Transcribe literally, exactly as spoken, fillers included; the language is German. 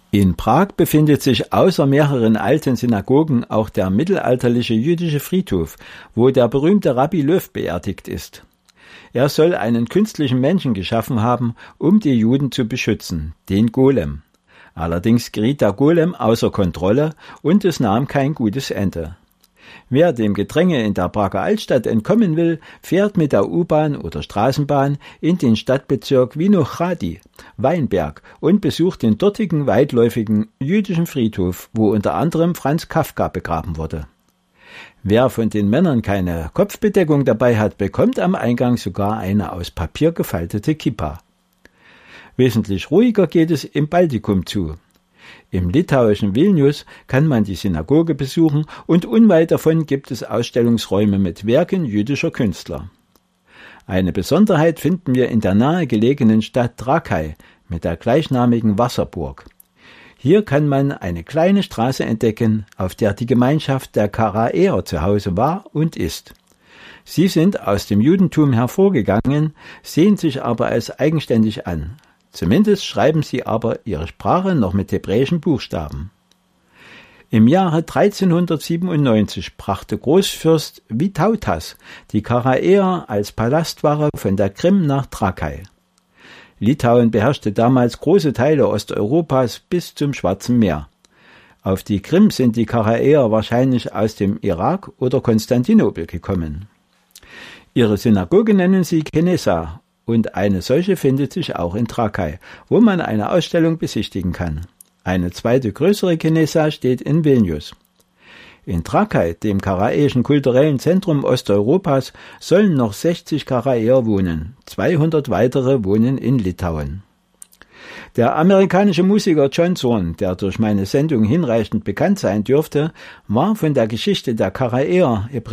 In Prag befindet sich außer mehreren alten Synagogen auch der mittelalterliche jüdische Friedhof, wo der berühmte Rabbi Löw beerdigt ist. Er soll einen künstlichen Menschen geschaffen haben, um die Juden zu beschützen, den Golem. Allerdings geriet der Golem außer Kontrolle und es nahm kein gutes Ende. Wer dem Gedränge in der Prager Altstadt entkommen will, fährt mit der U-Bahn oder Straßenbahn in den Stadtbezirk Vinohrady, Weinberg, und besucht den dortigen weitläufigen jüdischen Friedhof, wo unter anderem Franz Kafka begraben wurde. Wer von den Männern keine Kopfbedeckung dabei hat, bekommt am Eingang sogar eine aus Papier gefaltete Kippa. Wesentlich ruhiger geht es im Baltikum zu. Im litauischen Vilnius kann man die Synagoge besuchen und unweit davon gibt es Ausstellungsräume mit Werken jüdischer Künstler. Eine Besonderheit finden wir in der nahegelegenen Stadt Trakai mit der gleichnamigen Wasserburg. Hier kann man eine kleine Straße entdecken, auf der die Gemeinschaft der Karaäer zu Hause war und ist. Sie sind aus dem Judentum hervorgegangen, sehen sich aber als eigenständig an. Zumindest schreiben sie aber ihre Sprache noch mit hebräischen Buchstaben. Im Jahre dreizehnhundertsiebenundneunzig brachte Großfürst Vytautas die Karaäer als Palastware von der Krim nach Trakai. Litauen beherrschte damals große Teile Osteuropas bis zum Schwarzen Meer. Auf die Krim sind die Karaäer wahrscheinlich aus dem Irak oder Konstantinopel gekommen. Ihre Synagoge nennen sie Kenesa, und eine solche findet sich auch in Trakai, wo man eine Ausstellung besichtigen kann. Eine zweite größere Kenesa steht in Vilnius. In Trakai, dem karaäischen kulturellen Zentrum Osteuropas, sollen noch sechzig Karaäer wohnen. zweihundert weitere wohnen in Litauen. Der amerikanische Musiker John Zorn, der durch meine Sendung hinreichend bekannt sein dürfte, war von der Geschichte der Karaäer